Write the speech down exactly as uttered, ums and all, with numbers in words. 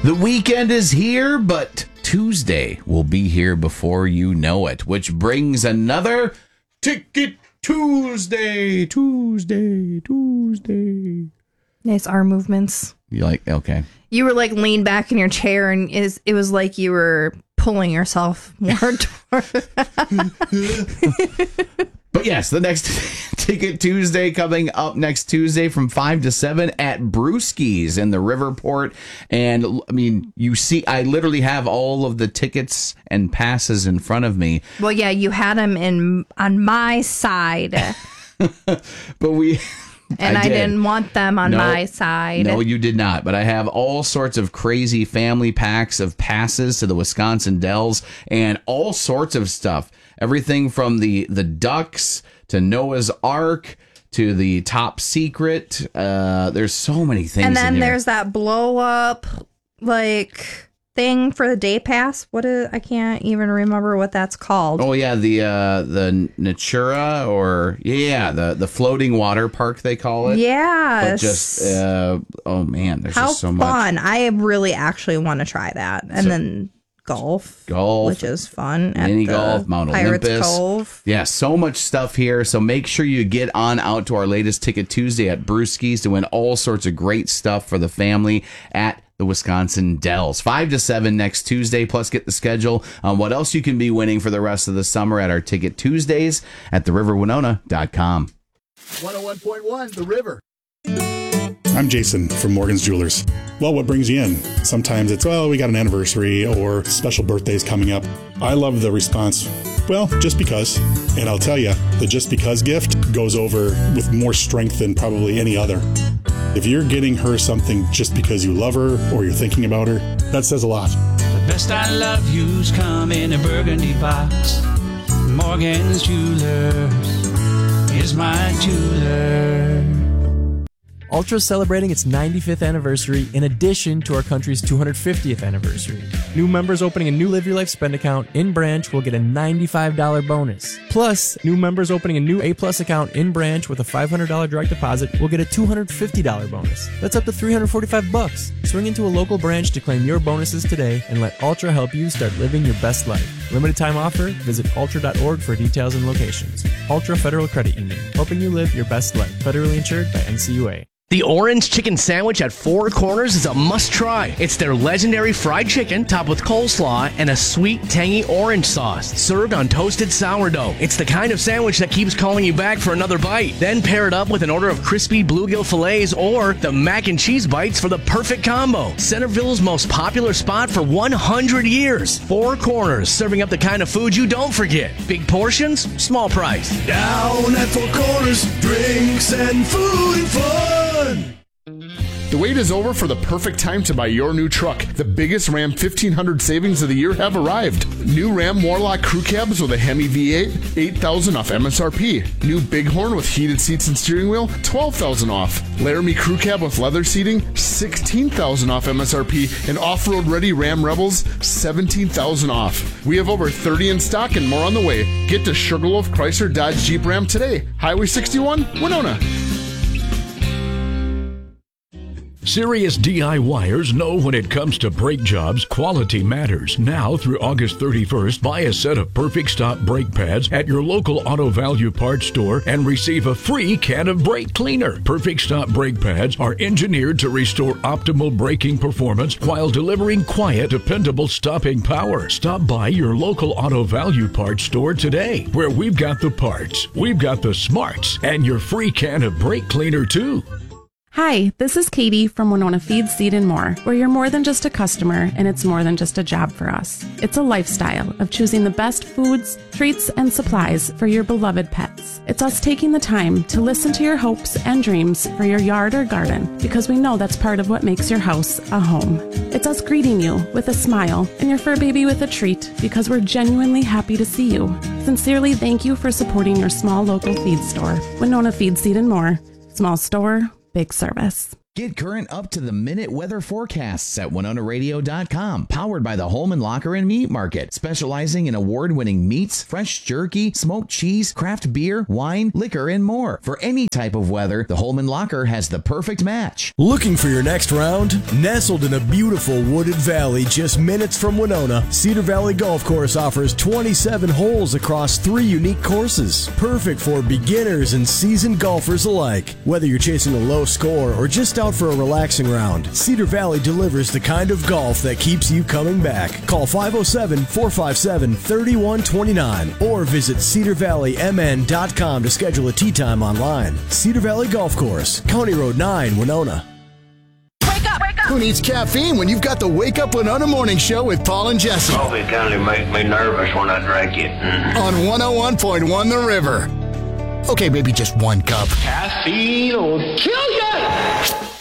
The weekend is here, but Tuesday will be here before you know it, which brings another Ticket Tuesday, Tuesday, Tuesday. Nice arm movements. You like, okay. You were like leaned back in your chair, and is it was like you were pulling yourself more toward. But yes, the next Ticket Tuesday coming up next Tuesday from five to seven at Brewski's in the Riverport. And I mean, you see, I literally have all of the tickets and passes in front of me. Well, yeah, you had them in on my side. But we... And I, I did. didn't want them on no, my side. No, you did not. But I have all sorts of crazy family packs of passes to the Wisconsin Dells and all sorts of stuff. Everything from the, the Ducks to Noah's Ark to the Top Secret. Uh, there's so many things. And then in here. there's that blow up like thing for the day pass. What is, I can't even remember what that's called. Oh yeah, the uh, the Natura or yeah, the the floating water park they call it. Yes. But just uh, oh man, there's How just so much fun! I really actually want to try that. And so, then golf, golf, which is fun. Mini at golf, Mount Pirates Olympus. Cove. Yeah, so much stuff here. So make sure you get on out to our latest Ticket Tuesday at Brewski's to win all sorts of great stuff for the family at the Wisconsin Dells. Five to seven next Tuesday. Plus, get the schedule on what else you can be winning for the rest of the summer at our Ticket Tuesdays at the river winona dot com. one oh one point one The River. I'm Jason from Morgan's Jewelers. Well, what brings you in? Sometimes it's, well, we got an anniversary or special birthdays coming up. I love the response, well, just because. And I'll tell you, the just because gift goes over with more strength than probably any other. If you're getting her something just because you love her or you're thinking about her, that says a lot. The best I love you's come in a burgundy box. Morgan's Jewelers is my jeweler. Ultra is celebrating its ninety-fifth anniversary in addition to our country's two hundred fiftieth anniversary. New members opening a new Live Your Life spend account in branch will get a ninety-five dollars bonus. Plus, new members opening a new A-Plus account in branch with a five hundred dollars direct deposit will get a two hundred fifty dollars bonus. That's up to three hundred forty-five bucks. Swing into a local branch to claim your bonuses today and let Ultra help you start living your best life. Limited time offer. Visit ultra dot org for details and locations. Ultra Federal Credit Union, helping you live your best life. Federally insured by N C U A. The Orange Chicken Sandwich at Four Corners is a must-try. It's their legendary fried chicken topped with coleslaw and a sweet, tangy orange sauce, served on toasted sourdough. It's the kind of sandwich that keeps calling you back for another bite. Then pair it up with an order of crispy bluegill fillets or the mac and cheese bites for the perfect combo. Centerville's most popular spot for one hundred years. Four Corners, serving up the kind of food you don't forget. Big portions, small price. Down at Four Corners, drinks and food and fun. The wait is over for the perfect time to buy your new truck. The biggest Ram fifteen hundred savings of the year have arrived. New Ram Warlock crew cabs with a Hemi V eight, eight thousand dollars off M S R P. New Bighorn with heated seats and steering wheel, twelve thousand dollars off. Laramie crew cab with leather seating, sixteen thousand dollars off M S R P. And off-road ready Ram Rebels, seventeen thousand dollars off. We have over thirty in stock and more on the way. Get to Sugarloaf Chrysler Dodge Jeep Ram today. Highway sixty-one, Winona. Serious DIYers know when it comes to brake jobs, quality matters. Now through August thirty-first, buy a set of Perfect Stop brake pads at your local Auto Value Parts store and receive a free can of brake cleaner. Perfect Stop brake pads are engineered to restore optimal braking performance while delivering quiet, dependable stopping power. Stop by your local Auto Value Parts store today, where we've got the parts, we've got the smarts, and your free can of brake cleaner too. Hi, this is Katie from Winona Feed, Seed and More, where you're more than just a customer and it's more than just a job for us. It's a lifestyle of choosing the best foods, treats, and supplies for your beloved pets. It's us taking the time to listen to your hopes and dreams for your yard or garden because we know that's part of what makes your house a home. It's us greeting you with a smile and your fur baby with a treat because we're genuinely happy to see you. Sincerely, thank you for supporting your small local feed store. Winona Feed, Seed and More. Small store, big service. Get current up-to-the-minute weather forecasts at Winona Radio dot com. Powered by the Holman Locker and Meat Market. Specializing in award-winning meats, fresh jerky, smoked cheese, craft beer, wine, liquor, and more. For any type of weather, the Holman Locker has the perfect match. Looking for your next round? Nestled in a beautiful wooded valley just minutes from Winona, Cedar Valley Golf Course offers twenty-seven holes across three unique courses. Perfect for beginners and seasoned golfers alike. Whether you're chasing a low score or just out for a relaxing round, Cedar Valley delivers the kind of golf that keeps you coming back. Call five oh seven, four five seven, three one two nine or visit cedar valley m n dot com to schedule a tee time online. Cedar Valley Golf Course, County Road nine, Winona. Wake up! Wake up! Who needs caffeine when you've got the Wake Up Winona Morning Show with Paul and Jesse? Coffee kind of makes me nervous when I drink it. On one oh one point one The River. Okay, maybe just one cup. Caffeine will kill you!